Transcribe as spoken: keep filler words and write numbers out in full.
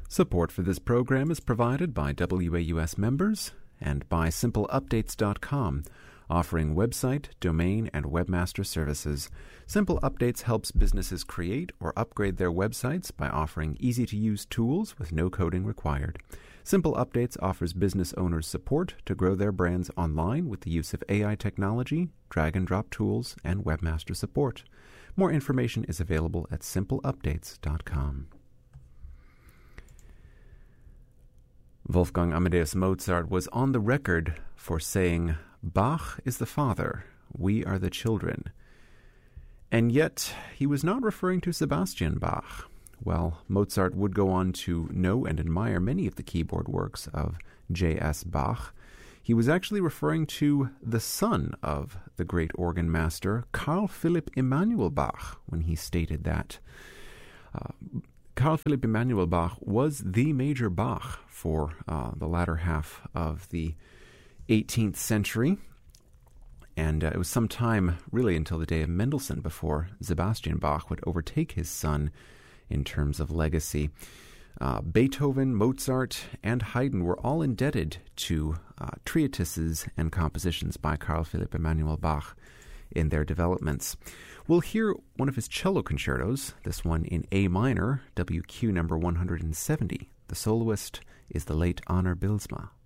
Support for this program is provided by W A U S members and by Simple Updates dot com, offering website, domain, and webmaster services. Simple Updates helps businesses create or upgrade their websites by offering easy-to-use tools with no coding required. Simple Updates offers business owners support to grow their brands online with the use of A I technology, drag-and-drop tools, and webmaster support. More information is available at Simple Updates dot com. Wolfgang Amadeus Mozart was on the record for saying, "Bach is the father, we are the children." And yet, he was not referring to Sebastian Bach. While Mozart would go on to know and admire many of the keyboard works of J S Bach, he was actually referring to the son of the great organ master, Carl Philipp Emanuel Bach, when he stated that. Uh, Carl Philipp Emanuel Bach was the major Bach for uh, the latter half of the eighteenth century, and uh, it was some time, really until the day of Mendelssohn, before Sebastian Bach would overtake his son in terms of legacy. Uh, Beethoven, Mozart, and Haydn were all indebted to uh, treatises and compositions by Carl Philipp Emanuel Bach in their developments. We'll hear one of his cello concertos, this one in A minor, W Q number one hundred seventy. The soloist is the late Arne Bilsma.